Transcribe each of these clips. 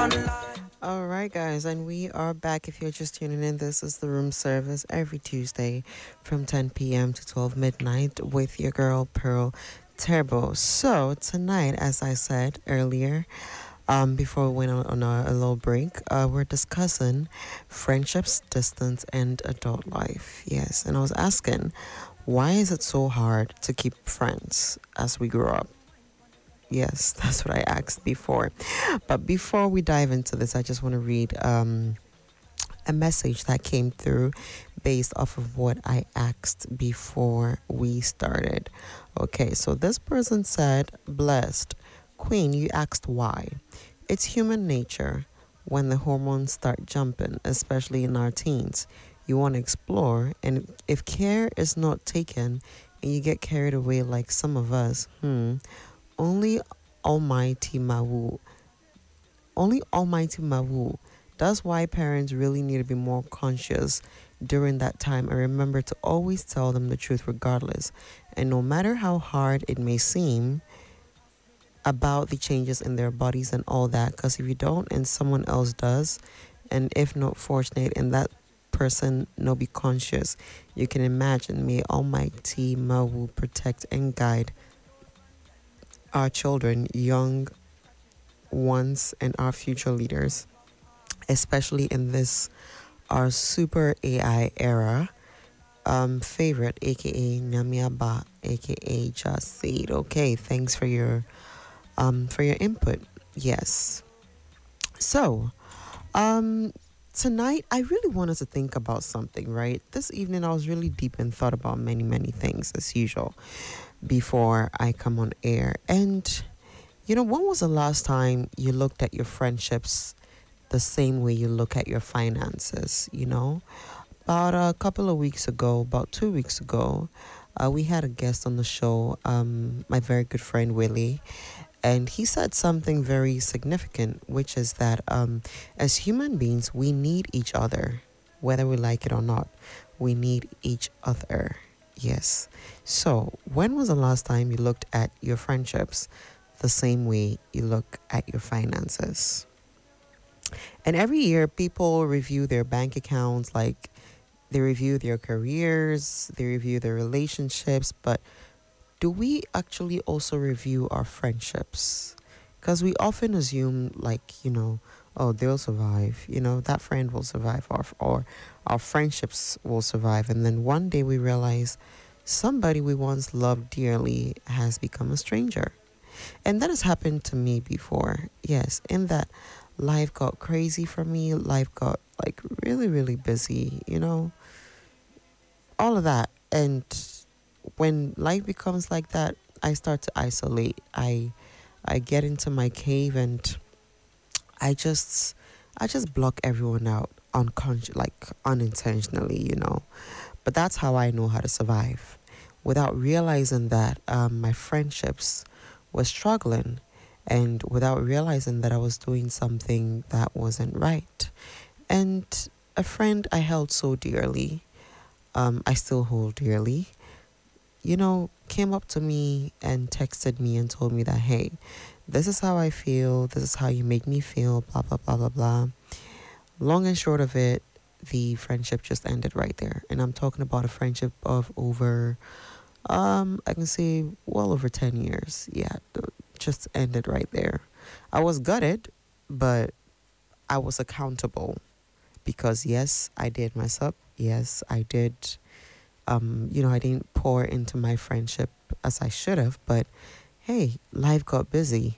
All right, guys, and we are back. If you're just tuning in, this is the room service every Tuesday from 10 p.m. to 12 midnight with your girl Pearl Turbo. So tonight, as I said earlier, before we went on a little break, we're discussing friendships, distance, and adult life. Yes, and I was asking, why is it so hard to keep friends as we grow up? Yes, that's what I asked before. But before we dive into this, I just want to read a message that came through based off of what I asked before we started. Okay, so this person said, blessed. Queen, you asked why. It's human nature when the hormones start jumping, especially in our teens. You want to explore, and if care is not taken and you get carried away like some of us, only Almighty Mawu, only Almighty Mawu. That's why parents really need to be more conscious during that time and remember to always tell them the truth regardless. And no matter how hard it may seem about the changes in their bodies and all that, because if you don't and someone else does, and if not fortunate and that person no be conscious, you can imagine, may Almighty Mawu protect and guide our children, young ones, and our future leaders, especially in this our super AI era. Favorite, aka Nyamiaba, aka Just Said. Okay, thanks for your input. Yes. So, um, tonight I really wanted to think about something. Right, this evening I was really deep and thought about many things as usual before I come on air. And when was the last time you looked at your friendships the same way you look at your finances? About a couple of weeks ago, about 2 weeks ago, we had a guest on the show, my very good friend Willie, and he said something very significant, which is that as human beings, we need each other, whether we like it or not. We need each other. Yes. So, when was the last time you looked at your friendships the same way you look at your finances? And every year, people review their bank accounts, like they review their careers, they review their relationships, but do we actually also review our friendships? Because we often assume, like, oh, they'll survive, that friend will survive, or our friendships will survive. And then one day we realize somebody we once loved dearly has become a stranger. And that has happened to me before. Yes, in that life got crazy for me, life got like really busy, all of that. And when life becomes like that, I start to isolate. I get into my cave and I just I just block everyone out unintentionally. But that's how I know how to survive without realizing that my friendships were struggling, and without realizing that I was doing something that wasn't right. And a friend I held so dearly, I still hold dearly, came up to me and texted me and told me that, hey, this is how I feel, this is how you make me feel, blah, blah, blah, blah, blah. Long and short of it, the friendship just ended right there. And I'm talking about a friendship of over, I can say well over 10 years. Yeah, just ended right there. I was gutted, but I was accountable because yes, I did mess up. Yes, I did. I didn't pour into my friendship as I should have, but hey, life got busy.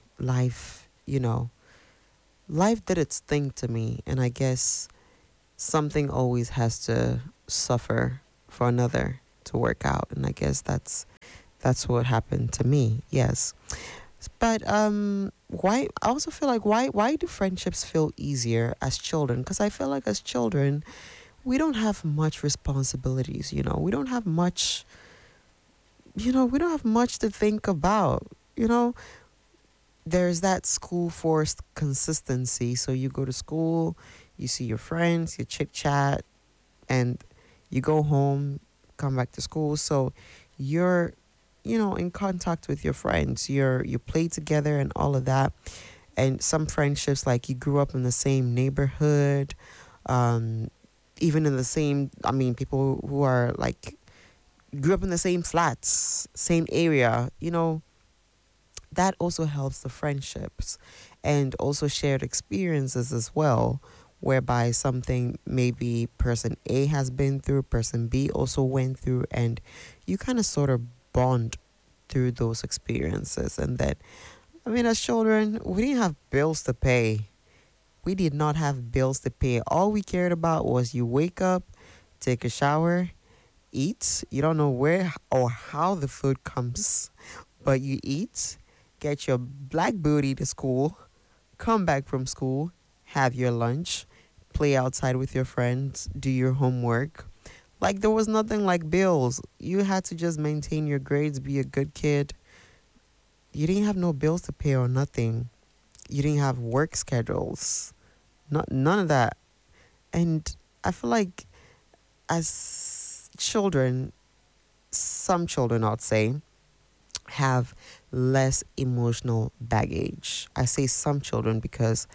Life did its thing to me, and I guess something always has to suffer for another to work out, and I guess that's what happened to me. Yes. But why I also feel like why do friendships feel easier as children? Because I feel like as children we don't have much responsibilities. We don't have much. We don't have much to think about. You know, there's that school forced consistency. So you go to school, you see your friends, you chit chat, and you go home, come back to school. So you're in contact with your friends. You play together and all of that. And some friendships, like you grew up in the same neighborhood, um, even in the same, I mean, people who are like, grew up in the same flats, same area, that also helps the friendships, and also shared experiences as well, whereby something maybe person A has been through, person B also went through, and you kind of sort of bond through those experiences. And then, I mean, as children, we didn't have bills to pay. We did not have bills to pay. All we cared about was you wake up, take a shower, eat. You don't know where or how the food comes, but you eat, get your black booty to school, come back from school, have your lunch, play outside with your friends, do your homework. Like there was nothing like bills. You had to just maintain your grades, be a good kid. You didn't have no bills to pay or nothing. You didn't have work schedules. None of that. And I feel like as children, some children I'd say have less emotional baggage. I say some children because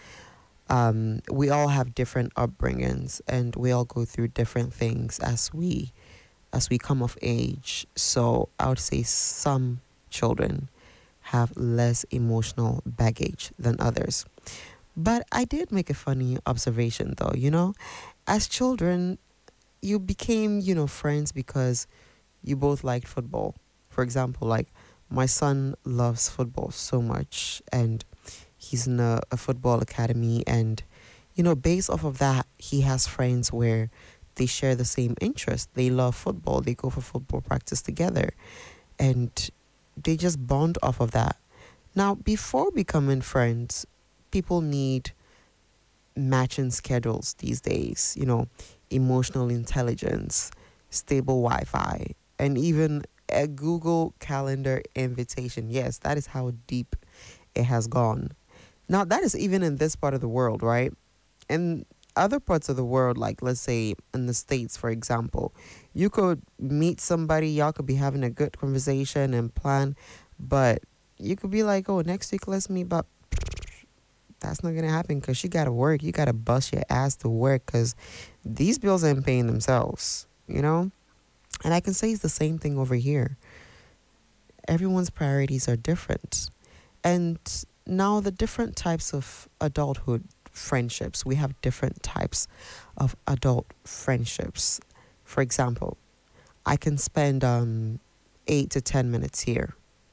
we all have different upbringings and we all go through different things as we come of age. So I would say some children have less emotional baggage than others. But I did make a funny observation though, as children, you became, friends because you both liked football. For example, like my son loves football so much, and he's in a football academy, and based off of that, he has friends where they share the same interest. They love football. They go for football practice together, and they just bond off of that. Now, before becoming friends, people need matching schedules these days, emotional intelligence, stable Wi Fi, and even a Google Calendar invitation. Yes, that is how deep it has gone. Now, that is even in this part of the world, right? In other parts of the world, like let's say in the States, for example, you could meet somebody, y'all could be having a good conversation and plan, but you could be like, oh, next week, let's meet, but that's not gonna happen because you gotta work. You gotta bust your ass to work because these bills ain't paying themselves. And I can say it's the same thing over here. Everyone's priorities are different. And now the different types of adulthood friendships, we have different types of adult friendships. For example, I can spend 8 to 10 minutes here.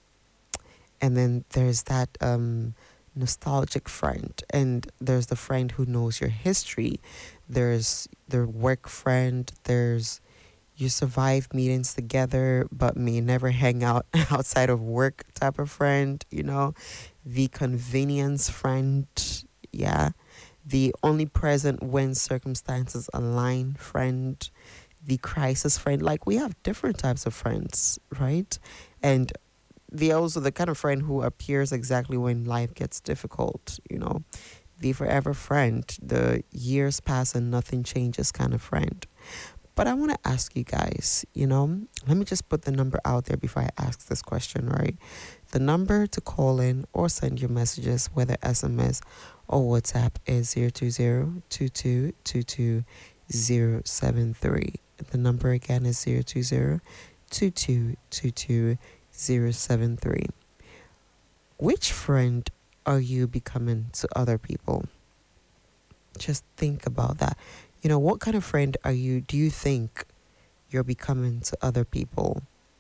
And then there's that nostalgic friend, and there's the friend who knows your history. There's the work friend. There's you survive meetings together but may never hang out outside of work type of friend. The convenience friend, yeah. The only present when circumstances align friend. The crisis friend. Like we have different types of friends, right? And the also the kind of friend who appears exactly when life gets difficult. The forever friend, the years pass and nothing changes kind of friend. But I want to ask you guys, let me just put the number out there before I ask this question, right? The number to call in or send your messages, whether SMS or WhatsApp, is 020-2222-073. The number again is 020-2222-073. Which friend are you becoming to other people? Just think about that. What kind of friend do you think you're becoming to other people?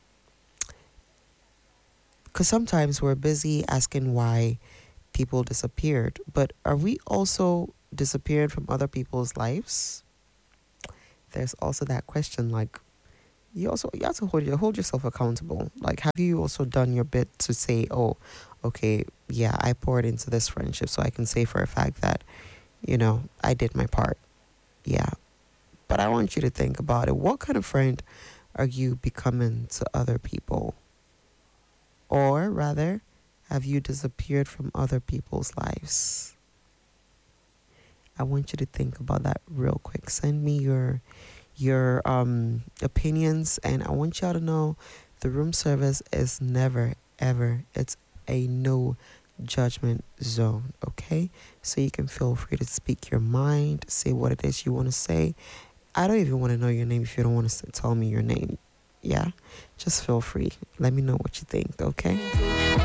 Because sometimes we're busy asking why people disappeared, but are we also disappeared from other people's lives? There's also that question, like, you have to hold yourself accountable. Like, have you also done your bit to say, oh, okay, yeah, I poured into this friendship, so I can say for a fact that, I did my part. Yeah. But I want you to think about it. What kind of friend are you becoming to other people? Or rather, have you disappeared from other people's lives? I want you to think about that real quick. Send me your opinions, and I want y'all to know the room service is never ever, it's a no judgment zone, okay? So you can feel free to speak your mind, say what it is you want to say. I don't even want to know your name if you don't want to tell me your name. Yeah? Just feel free. Let me know what you think, okay?